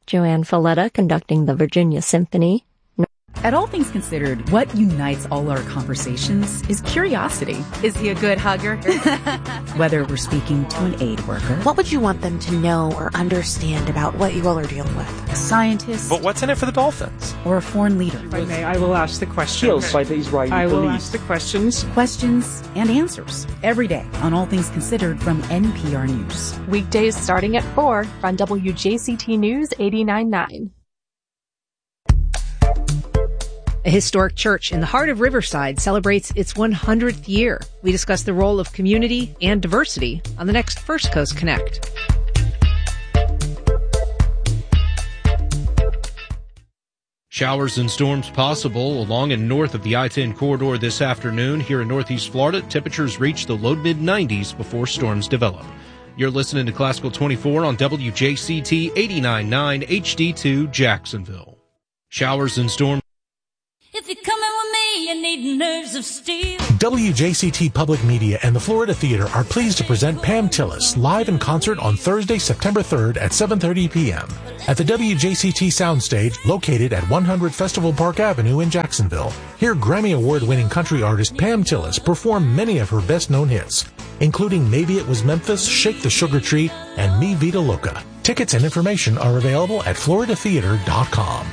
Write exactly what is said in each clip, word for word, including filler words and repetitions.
Joanne Falletta conducting the Virginia Symphony. At All Things Considered, what unites all our conversations is curiosity. Is he a good hugger? Whether we're speaking to an aid worker. What would you want them to know or understand about what you all are dealing with? A scientist. But what's in it for the Dolphins? Or a foreign leader. If I may, I will ask the questions. Killed by the Israeli I will police. ask the questions. Questions and answers. Every day on All Things Considered from N P R News. Weekdays starting at four on W J C T News eighty-nine point nine. A historic church in the heart of Riverside celebrates its one hundredth year. We discuss the role of community and diversity on the next First Coast Connect. Showers and storms possible along and north of the I ten corridor this afternoon. Here in Northeast Florida, temperatures reach the low mid nineties before storms develop. You're listening to Classical twenty-four on W J C T eighty-nine point nine H D two Jacksonville. Showers and storms. If you're coming with me, you need nerves of steel. W J C T Public Media and the Florida Theater are pleased to present Pam Tillis live in concert on Thursday, September third at seven thirty p.m. at the W J C T Soundstage located at one hundred Festival Park Avenue in Jacksonville. Hear Grammy Award-winning country artist Pam Tillis perform many of her best-known hits, including Maybe It Was Memphis, Shake the Sugar Tree, and Mi Vida Loca. Tickets and information are available at florida theater dot com.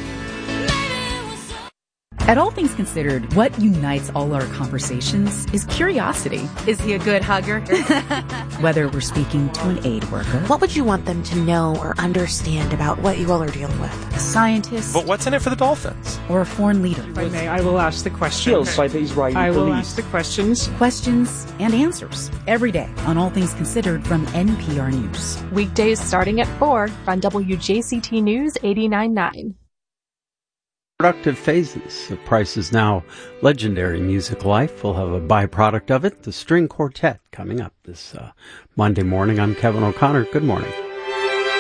At All Things Considered, what unites all our conversations is curiosity. Is he a good hugger? Whether we're speaking to an aid worker. What would you want them to know or understand about what you all are dealing with? A scientist. But what's in it for the Dolphins? Or a foreign leader. If I may, I will ask the questions. Killed by the Israeli I will police. ask the questions. Questions and answers. Every day on All Things Considered from N P R News. Weekdays starting at four on W J C T News eighty-nine point nine. Productive phases of Price's now legendary music life. We'll have a byproduct of it, the string quartet, coming up this uh, Monday morning. I'm Kevin O'Connor. Good morning.